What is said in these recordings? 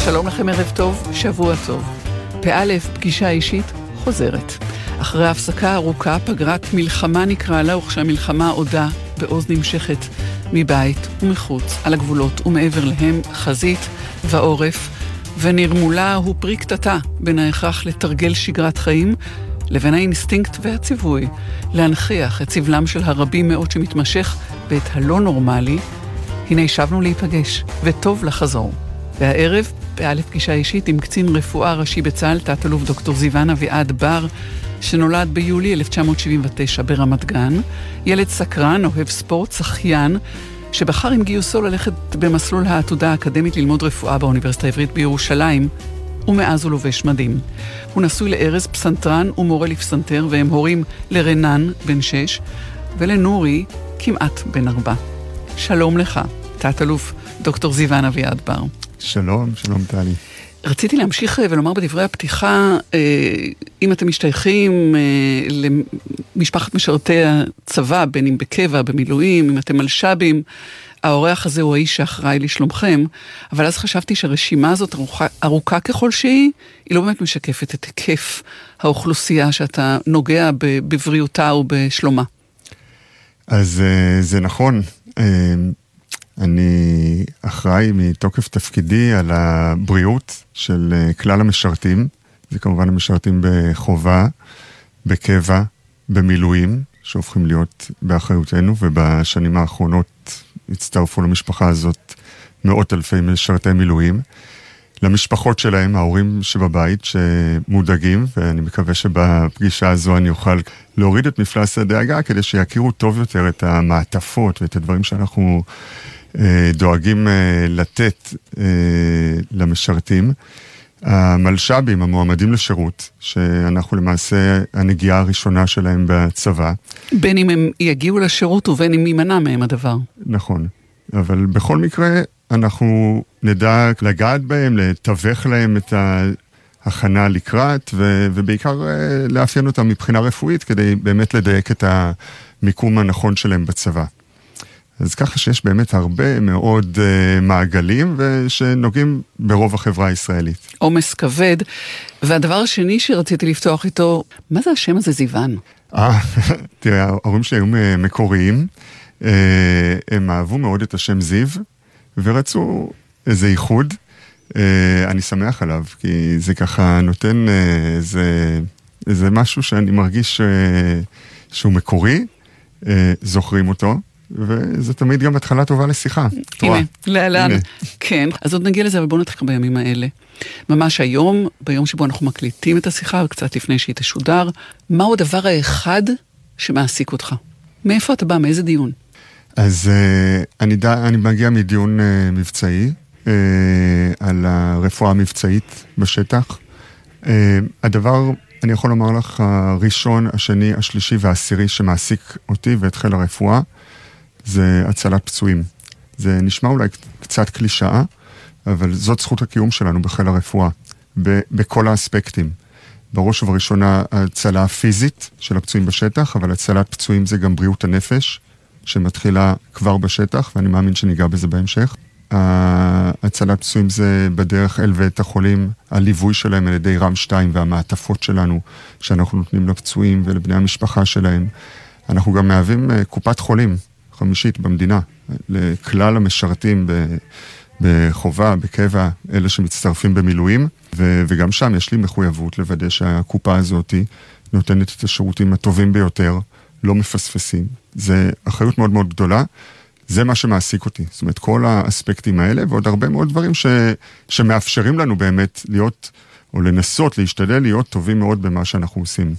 שלום לכם, ערב טוב, שבוע טוב. פ/א, פגישה אישית חוזרת. אחרי הפסקה ארוכה, פגרת מלחמה נקרא לה, וכשהמלחמה עודה בעוז נמשכת מבית ומחוץ, על הגבולות ומעבר להם, חזית ועורף, ונרמולה הוא פרי קטטה בין ההכרח לתרגל שגרת חיים, לבין האינסטינקט והציווי להנכיח את סבלם של הרבים מאוד שמתמשך ואת הלא נורמלי. הנה שבנו להיפגש, וטוב לחזור. והערב, פ/א פגישה אישית עם קצין רפואה ראשי בצה"ל, תת-אלוף דוקטור זיוון אביעד בר, שנולד ביולי 1979 ברמת גן, ילד סקרן, אוהב ספורט, שחיין, שבחר עם גיוסו ללכת במסלול העתודה האקדמית ללמוד רפואה באוניברסיטה העברית בירושלים, ומאז הוא לובש מדים. הוא נשוי לארז, פסנתרן ומורה לפסנתר, והם הורים לרנן בן 6, ולנורי כמעט בן 4. שלום לך, תת-אלוף דוקטור זיוון אביעד בר. שלום, שלום טלי. רציתי להמשיך ולומר בדברי הפתיחה, אם אתם משתייכים למשפחת משרתי הצבא, בין אם בקבע, במילואים, אם אתם מלשבים, האורח הזה הוא האיש שאחראי לשלומכם, אבל אז חשבתי שהרשימה הזאת ארוכה ככל שהיא, היא לא באמת משקפת את היקף האוכלוסייה שאתה נוגע בבריאותה ובשלומה. אז זה נכון. אני אחראי מתוקף תפקידי על הבריאות של כלל המשרתים. זה כמובן המשרתים בחובה, בקבע, במילואים, שהופכים להיות באחריותנו, ובשנים האחרונות הצטרפו למשפחה הזאת מאות אלפי משרתי מילואים. למשפחות שלהם, ההורים שבבית שמודאגים, ואני מקווה שבפגישה הזו אני אוכל להוריד את מפלס הדאגה, כדי שיכירו טוב יותר את המעטפות ואת הדברים שאנחנו דואגים לתת למשרתים. המלשבים, המועמדים לשירות, שאנחנו למעשה הנגיעה הראשונה שלהם בצבא. בין אם הם יגיעו לשירות ובין אם יימנע מהם הדבר. נכון, אבל בכל מקרה אנחנו נדע לגעת בהם, לתווך להם את ההכנה לקראת, ובעיקר לאפיין אותם מבחינה רפואית, כדי באמת לדייק את המיקום הנכון שלהם בצבא. אז ככה שיש באמת הרבה מאוד מעגלים ושנוגעים ברוב החברה הישראלית. עומס כבד. והדבר השני שרציתי לפתוח איתו, מה זה השם הזה זיוון? תראה, ההורים שלי היו מקוריים, הם אהבו מאוד את השם זיו, ורצו איזה ייחוד. אני שמח עליו, כי זה ככה נותן איזה משהו שאני מרגיש שהוא מקורי, זוכרים אותו. וזה תמיד גם התחלה טובה לשיחה. הנה, לאן? כן, אז עוד נגיע לזה, אבל בואו נתחיל בימים האלה. ממש היום, ביום שבו אנחנו מקליטים את השיחה, קצת לפני שהיא תשודר, מהו הדבר האחד שמעסיק אותך? מאיפה אתה בא? מאיזה דיון? אז אני מגיע מדיון מבצעי, על הרפואה המבצעית בשטח. הדבר, אני יכול לומר לך, הראשון, השני, השלישי והעשירי שמעסיק אותי ואת חיל הרפואה, זה הצלת פצועים. זה נשמע אולי קצת קלישאה, אבל זאת זכות הקיום שלנו בחיל הרפואה, בכל האספקטים. בראש ובראשונה הצלה הפיזית של הפצועים בשטח, אבל הצלת פצועים זה גם בריאות הנפש, שמתחילה כבר בשטח, ואני מאמין שניגע בזה בהמשך. הצלת פצועים זה בדרך אל בית החולים, הליווי שלהם על ידי רם 2 והמעטפות שלנו, שאנחנו נותנים לפצועים ולבני המשפחה שלהם. אנחנו גם מהווים קופת חולים, חמישית במדינה, לכלל המשרתים בחובה, בקבע, אלה שמצטרפים במילואים, וגם שם יש לי מחויבות לוודא שהקופה הזאת נותנת את השירותים הטובים ביותר, לא מפספסים. זה אחריות מאוד מאוד גדולה, זה מה שמעסיק אותי. זאת אומרת, כל האספקטים האלה, ועוד הרבה מאוד דברים שמאפשרים לנו באמת להיות, או לנסות, להשתדל להיות טובים מאוד במה שאנחנו עושים.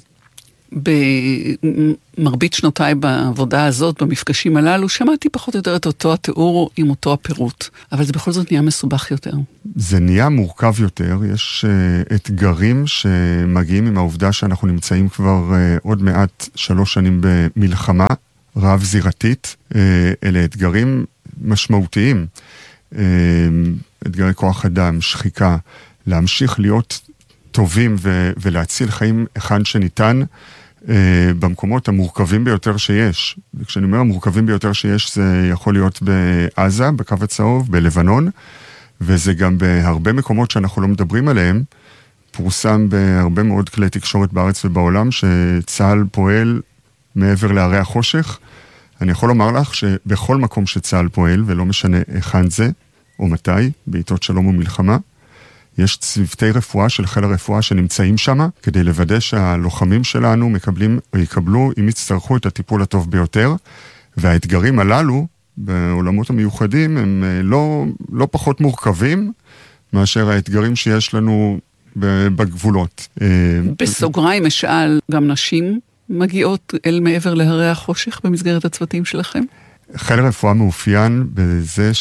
במרבית שנותיי בעבודה הזאת, במפגשים הללו, שמעתי פחות או יותר את אותו התיאור עם אותו הפירוט, אבל זה בכל זאת נהיה מסובך יותר. זה נהיה מורכב יותר, יש אתגרים שמגיעים עם העובדה שאנחנו נמצאים כבר עוד מעט 3 שנים במלחמה רב זירתית, אלה אתגרים משמעותיים, אתגרי כוח אדם, שחיקה, להמשיך להיות טובים ולהציל חיים היכן שניתן, במקומות המורכבים ביותר שיש. וכשאני אומר המורכבים ביותר שיש, זה יכול להיות בעזה, בקו הצהוב, בלבנון, וזה גם בהרבה מקומות שאנחנו לא מדברים עליהם, פורסם בהרבה מאוד כלי תקשורת בארץ ובעולם, שצה"ל פועל מעבר להרי החושך. אני יכול לומר לך שבכל מקום שצה"ל פועל, ולא משנה היכן זה, או מתי, בעיתות שלום ומלחמה, יש צוותי רפואה של חיל הרפואה שנמצאים שם, כדי לוודא שהלוחמים שלנו יקבלו, אם יצטרכו, את הטיפול הטוב ביותר, והאתגרים הללו, בעולמות המיוחדים, הם לא פחות מורכבים, מאשר האתגרים שיש לנו בגבולות. בסוגריים משאל, גם נשים מגיעות אל מעבר להרי החושך במסגרת הצוותים שלכם? חיל הרפואה מאופיין בזה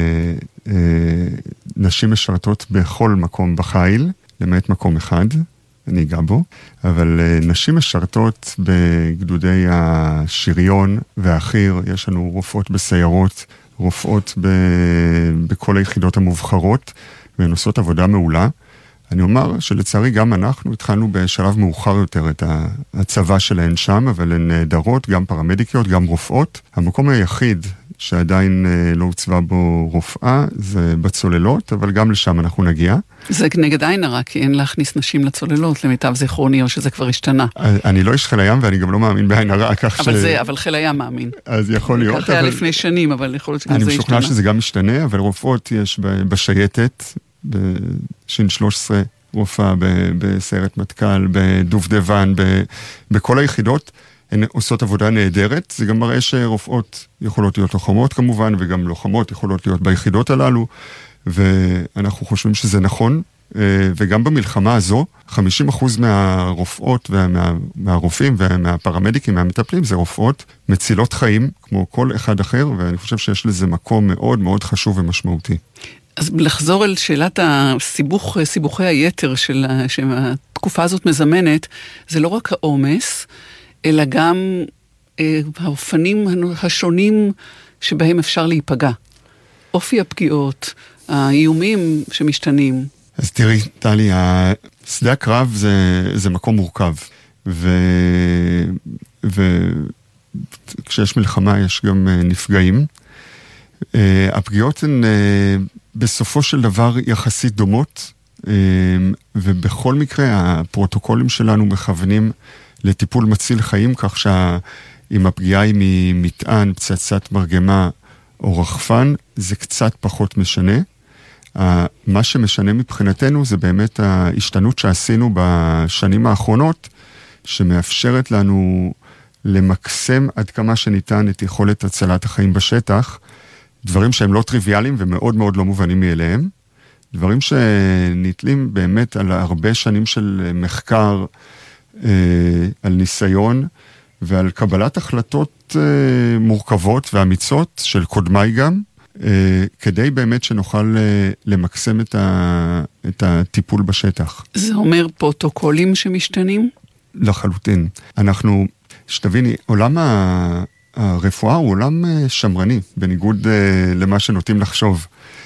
שנשים משרתות בכל מקום בחיל, למעט מקום אחד, אני אגע בו, אבל נשים משרתות בגדודי השריון והחי"ר, יש לנו רופאות בסיירות, רופאות בכל היחידות המובחרות, והן עושות עבודה מעולה. אני אומר שלצערי גם אנחנו התחלנו בשלב מאוחר יותר את הצבא שלהן שם, אבל הן נהדרות, גם פרמדיקיות, גם רופאות. המקום היחיד שעדיין לא הוצבה בו רופאה זה בצוללות, אבל גם לשם אנחנו נגיע. זה נגד עין הרע, כי אין להכניס נשים לצוללות, למיטב זיכרוני, או שזה כבר השתנה. אני לא איש חיל הים, ואני גם לא מאמין בעין הרע, כך אבל חיל הים מאמין. אז יכול להיות. כך היה לפני שנים, אבל יכול להיות שגם זה השתנה. אני משוכנע שזה גם משתנה, אבל רופאות יש בשייטת, בשין 13 רופאה, בסיירת מטכ"ל, בדובדבן, בכל היחידות, הן עושות עבודה נהדרת. זה גם מראה שרופאות יכולות להיות לוחמות כמובן, וגם לוחמות יכולות להיות ביחידות הללו, ואנחנו חושבים שזה נכון, וגם במלחמה הזו, 50% מהרופאות ומהרופאים ומהפרמדיקים, מהמטפלים, זה רופאות מצילות חיים, כמו כל אחד אחר, ואני חושב שיש לזה מקום מאוד מאוד חשוב ומשמעותי. אז לחזור אל שאלת סיבוכי היתר שהתקופה הזאת מזמנת, זה לא רק העומס, אלא גם האופנים השונים שבהם אפשר להיפגע. אופי הפגיעות, האיומים שמשתנים. אז תראי, טלי, שדה הקרב זה מקום מורכב, וכשיש מלחמה יש גם נפגעים. הפגיעות הן בסופו של דבר יחסית דומות, ובכל מקרה הפרוטוקולים שלנו מכוונים לטיפול מציל חיים, כך שאם הפגיעה היא ממטען, פצצת מרגמה או רחפן, זה קצת פחות משנה. מה שמשנה מבחינתנו זה באמת ההשתנות שעשינו בשנים האחרונות, שמאפשרת לנו למקסם עד כמה שניתן את יכולת הצלת החיים בשטח, דברים שהם לא טריוויאליים ומאוד מאוד לא מובנים מאליהם, דברים שנתלים באמת על הרבה שנים של מחקר, על ניסיון ועל קבלת החלטות מורכבות ואמיצות של קודמיי גם, כדי באמת שנוכל למקסם את הטיפול בשטח. זה אומר פרוטוקולים שמשתנים? לחלוטין. אנחנו, שתביני, עולם הרפואה הוא עולם שמרני, בניגוד למה שנוטים לחשוב.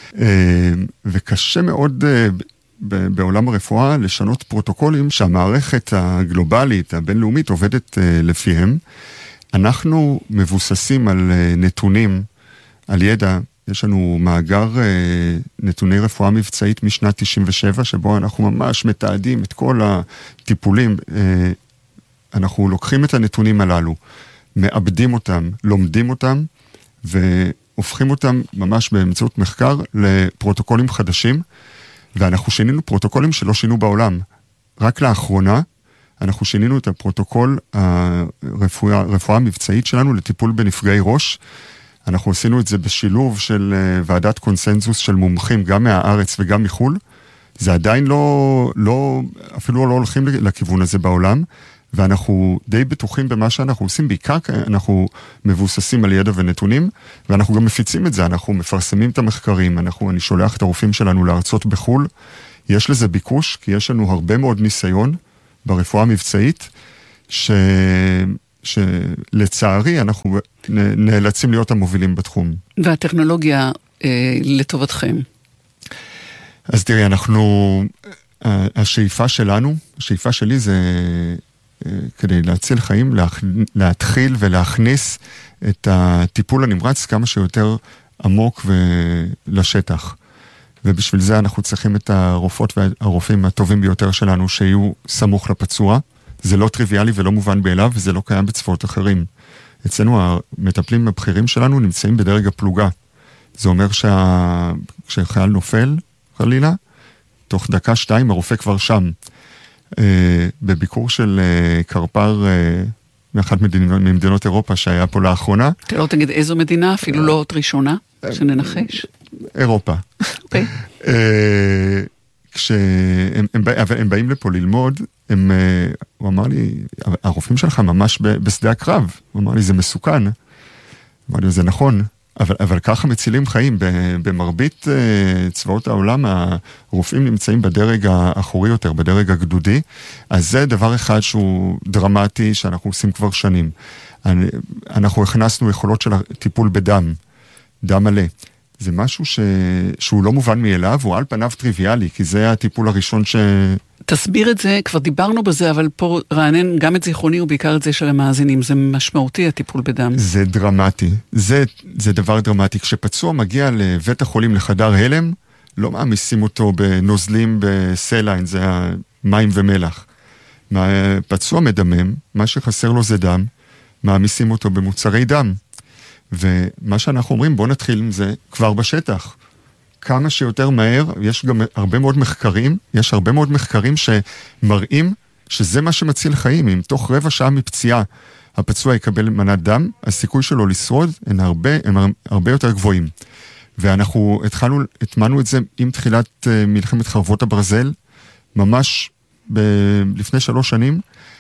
וקשה מאוד בעולם הרפואה לשנות פרוטוקולים שהמערכת הגלובלית, הבינלאומית, עובדת לפיהם. אנחנו מבוססים על נתונים, על ידע. יש לנו מאגר נתוני רפואה מבצעית משנת 97, שבו אנחנו ממש מתעדים את כל הטיפולים. אנחנו לוקחים את הנתונים הללו, מאבדים אותם, לומדים אותם, והופכים אותם ממש באמצעות מחקר לפרוטוקולים חדשים, ואנחנו שינינו פרוטוקולים שלא שינו בעולם. רק לאחרונה אנחנו שינינו את הפרוטוקול הרפואה המבצעית שלנו לטיפול בנפגעי ראש. אנחנו עשינו את זה בשילוב של ועדת קונסנזוס של מומחים גם מהארץ וגם מחול. זה עדיין אפילו לא הולכים לכיוון הזה בעולם, ואנחנו די בטוחים במה שאנחנו עושים, בעיקר אנחנו מבוססים על ידע ונתונים, ואנחנו גם מפיצים את זה, אנחנו מפרסמים את המחקרים, אני שולח את הרופאים שלנו לארצות בחול, יש לזה ביקוש, כי יש לנו הרבה מאוד ניסיון ברפואה המבצעית, שלצערי אנחנו נאלצים להיות המובילים בתחום. והטכנולוגיה לטובתכם? אז תראי, השאיפה שלנו, השאיפה שלי זה כדי להציל חיים, להתחיל ולהכניס את הטיפול הנמרץ כמה שיותר עמוק לשטח. ובשביל זה אנחנו צריכים את הרופאות והרופאים הטובים ביותר שלנו, שיהיו סמוך לפצוע. זה לא טריוויאלי ולא מובן באליו, וזה לא קיים בצבאות אחרים. אצלנו המטפלים הבכירים שלנו נמצאים בדרג הפלוגה. זה אומר כשחייל נופל, חלילה, תוך דקה, שתיים, הרופא כבר שם. בביקור של קרפ"ר מאחת ממדינות אירופה שהיה פה לאחרונה. אתה לא תגיד איזו מדינה, אפילו לא עוד ראשונה, שננחש? אירופה. אוקיי. כשהם באים לפה ללמוד, הוא אמר לי, הרופאים שלך ממש בשדה הקרב. הוא אמר לי, זה מסוכן. אמר לי, זה נכון. אבל ככה מצילים חיים. במרבית צבאות העולם, הרופאים נמצאים בדרג האחורי יותר, בדרג הגדודי. אז זה דבר אחד שהוא דרמטי, שאנחנו עושים כבר שנים. אנחנו הכנסנו יכולות של טיפול בדם, דם מלא. זה משהו שהוא לא מובן מאליו, הוא על פניו טריוויאלי, כי זה הטיפול הראשון תסביר את זה, כבר דיברנו בזה, אבל פה רענן גם את זיכרוני ובעיקר את זה של המאזינים. זה משמעותי, הטיפול בדם. זה דרמטי. זה דבר דרמטי. כשפצוע מגיע לבית החולים לחדר הלם, לא מעמיסים אותו בנוזלים בסליין, זה המים ומלח. פצוע מדמם, מה שחסר לו זה דם, מעמיסים אותו במוצרי דם. ומה שאנחנו אומרים, בוא נתחיל עם זה כבר בשטח. כמה שיותר מהר, יש גם הרבה מאוד מחקרים שמראים שזה מה שמציל חיים. אם תוך רבע שעה מפציעה הפצוע יקבל מנת דם, הסיכוי שלו לשרוד הם הרבה יותר גבוהים. ואנחנו התמנו את זה עם תחילת מלחמת חרבות הברזל, ממש לפני 3 שנים,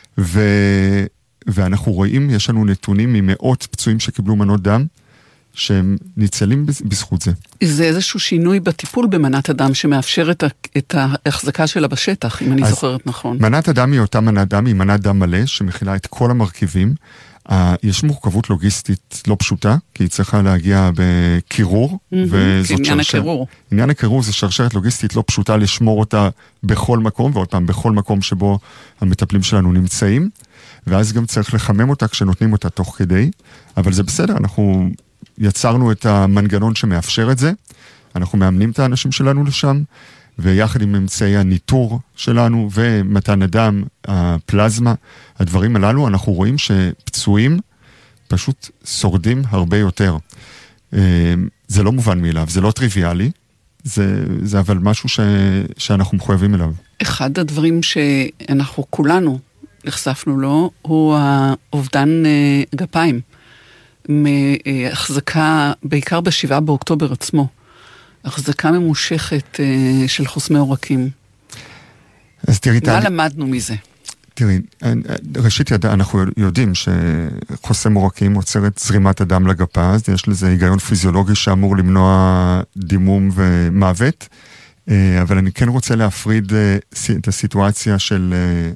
ואנחנו רואים, יש לנו נתונים ממאות פצועים שקיבלו מנות דם, שהם ניצלים בזכות זה. זה איזשהו שינוי בטיפול במנת הדם שמאפשר את ההחזקה שלה בשטח, אם אני זוכרת נכון. מנת הדם היא אותה מנת דם, היא מנת דם מלא, שמכילה את כל המרכיבים. יש מורכבות לוגיסטית לא פשוטה, כי היא צריכה להגיע בקירור. עניין הקירור. עניין הקירור זה שרשרת לוגיסטית לא פשוטה לשמור אותה בכל מקום, ועוד פעם בכל מקום שבו המטפלים שלנו נמצאים, ואז גם צריך לחמם אותה כשנותנים אותה תוך כדי, אבל זה בסדר, אנחנו יצרנו את המנגנון שמאפשר את זה, אנחנו מאמנים את האנשים שלנו לשם, ויחד עם אמצעי הניטור שלנו ומתן הדם, הפלזמה, הדברים הללו, אנחנו רואים שפצועים פשוט שורדים הרבה יותר. זה לא מובן מאליו, זה לא טריוויאלי, זה אבל משהו שאנחנו מחויבים אליו. אחד הדברים שאנחנו כולנו נחשפנו לו, הוא האובדן גפיים. מהחזקה, בעיקר ב7 באוקטובר עצמו, החזקה ממושכת של חוסמי עורקים. אז תראי, מה למדנו מזה? תראי, ראשית אנחנו יודעים שחוסם עורקים עוצר את זרימת הדם לגפה, אז יש לזה היגיון פיזיולוגי שאמור למנוע דימום ומוות, אבל אני כן רוצה להפריד את הסיטואציה של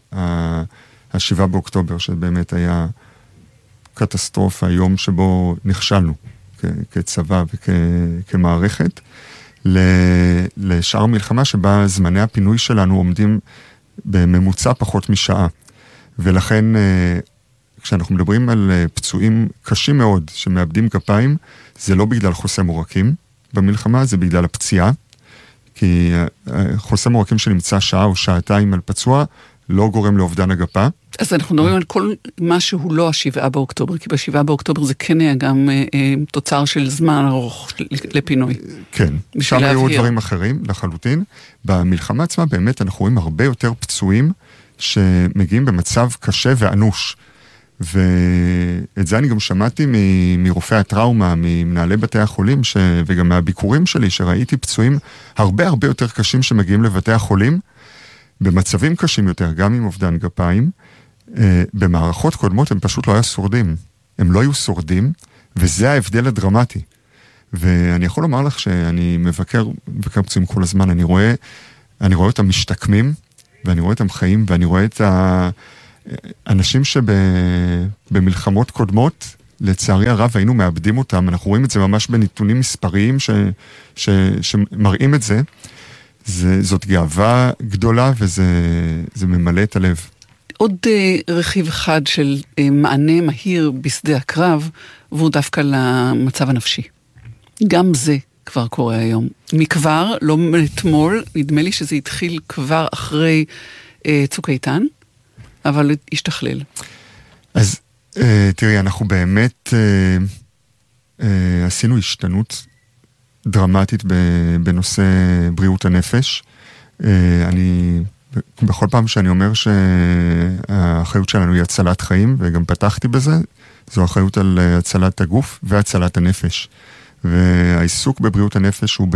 ה7 באוקטובר, שבאמת היה קטסטרופה, היום שבו נכשלנו כצבא וכמערכת, לשאר מלחמה שבה זמני הפינוי שלנו עומדים בממוצע פחות משעה. ולכן, כשאנחנו מדברים על פצועים קשים מאוד שמאבדים גפיים, זה לא בגלל חוסם עורקים במלחמה, זה בגלל הפציעה, כי חוסם עורקים שנמצא שעה או שעתיים על פצוע, לא גורם לאובדן הגפה. אז אנחנו מדברים על כל מה שהוא לא ה7 באוקטובר, כי ב7 באוקטובר זה כן היה גם תוצר של זמן ארוך לפינוי. כן, שם היו דברים אחרים לחלוטין. במלחמה עצמה באמת אנחנו רואים הרבה יותר פצועים שמגיעים במצב קשה ואנוש. ואת זה אני גם שמעתי מרופאי הטראומה, ממנהלי בתי החולים, וגם מהביקורים שלי, שראיתי פצועים הרבה יותר קשים שמגיעים לבתי החולים, במצבים קשים יותר, גם עם אובדן גפיים, במערכות קודמות הם פשוט לא היו שורדים. הם לא היו שורדים, וזה ההבדל הדרמטי. ואני יכול לומר לך שאני מבקר פצועים כל הזמן, אני רואה אותם משתקמים, ואני רואה אותם חיים, ואני רואה את האנשים שבמלחמות קודמות, לצערי הרב היינו מאבדים אותם, אנחנו רואים את זה ממש בנתונים מספריים שמראים את זה, זאת גאווה גדולה וזה ממלא את הלב. עוד רכיב אחד של מענה מהיר בשדה הקרב, והוא דווקא למצב הנפשי. גם זה כבר קורה היום. מכבר, לא אתמול, נדמה לי שזה התחיל כבר אחרי צוק איתן, אבל השתכלל. אז תראי, אנחנו באמת עשינו השתנות דרמטית בנושא בריאות הנפש. אני, בכל פעם שאני אומר שהאחריות שלנו היא הצלת חיים, וגם פתחתי בזה, זו אחריות על הצלת הגוף והצלת הנפש. והעיסוק בבריאות הנפש הוא